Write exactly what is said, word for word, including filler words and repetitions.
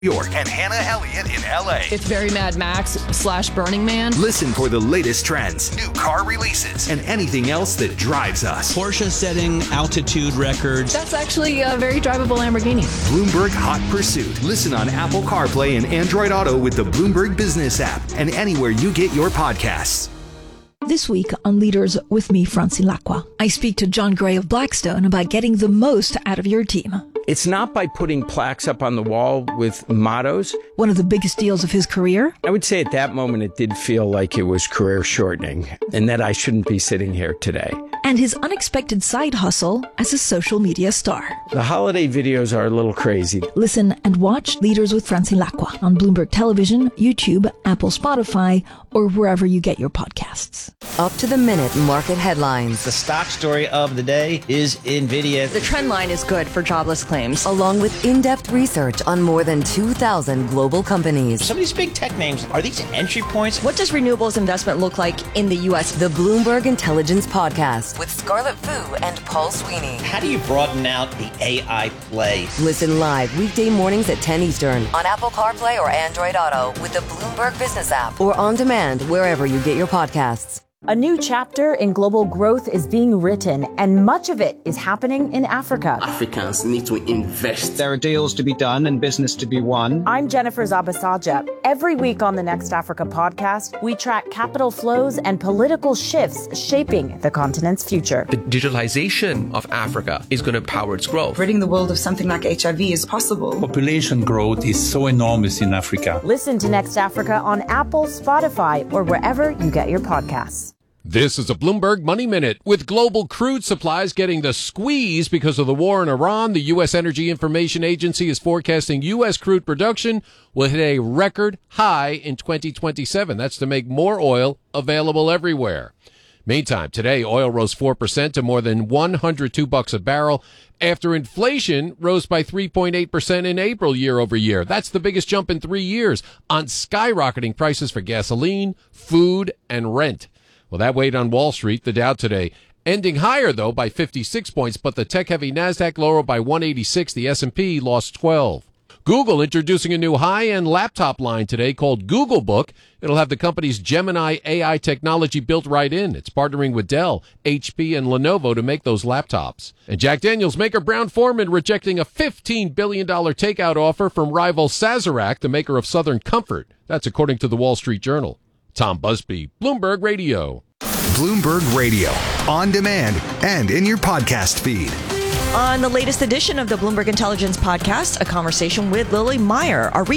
York, and Hannah Elliott in L A. It's very Mad Max slash Burning Man. Listen for the latest trends, new car releases, and anything else that drives us. Porsche setting altitude records. That's actually a very drivable Lamborghini. Bloomberg Hot Pursuit. Listen on Apple CarPlay and Android Auto with the Bloomberg Business app and anywhere you get your podcasts. This week on Leaders with me, Francine Lacqua, I speak to John Gray of Blackstone about getting the most out of your team. It's not by putting plaques up on the wall with mottos. One of the biggest deals of his career? I would say at that moment it did feel like it was career shortening and that I shouldn't be sitting here today. And his unexpected side hustle as a social media star. The holiday videos are a little crazy. Listen and watch Leaders with Francine Lacqua on Bloomberg Television, YouTube, Apple, Spotify, or wherever you get your podcasts. Up to the minute market headlines. The stock story of the day is NVIDIA. The trend line is good for jobless claims. Along with in-depth research on more than two thousand global companies. Some of these big tech names, are these entry points? What does renewables investment look like in the U S? The Bloomberg Intelligence Podcast with Scarlett Fu and Paul Sweeney. How do you broaden out the A I play? Listen live weekday mornings at ten Eastern on Apple CarPlay or Android Auto with the Bloomberg Business app or on demand wherever you get your podcasts. A new chapter in global growth is being written, and much of it is happening in Africa. Africans need to invest. There are deals to be done and business to be won. I'm Jennifer Zabasaja. Every week on the Next Africa podcast, we track capital flows and political shifts shaping the continent's future. The digitalization of Africa is going to power its growth. Ridding the world of something like H I V is possible. Population growth is so enormous in Africa. Listen to Next Africa on Apple, Spotify, or wherever you get your podcasts. This is a Bloomberg Money Minute. With global crude supplies getting the squeeze because of the war in Iran, the U S Energy Information Agency is forecasting U S crude production will hit a record high in twenty twenty-seven. That's to make more oil available everywhere. Meantime, today, oil rose four percent to more than one hundred two bucks a barrel after inflation rose by three point eight percent in April year over year. That's the biggest jump in three years on skyrocketing prices for gasoline, food, and rent. Well, that weighed on Wall Street, the Dow today, ending higher, though, by fifty-six points, but the tech-heavy NASDAQ lower by one eighty-six. The S and P lost twelve. Google introducing a new high-end laptop line today called Google Book. It'll have the company's Gemini A I technology built right in. It's partnering with Dell, H P, and Lenovo to make those laptops. And Jack Daniels maker Brown-Forman rejecting a fifteen billion dollars takeout offer from rival Sazerac, the maker of Southern Comfort. That's according to the Wall Street Journal. Tom Busby, Bloomberg Radio. Bloomberg Radio, on demand and in your podcast feed. On the latest edition of the Bloomberg Intelligence Podcast, a conversation with Lily Meyer, our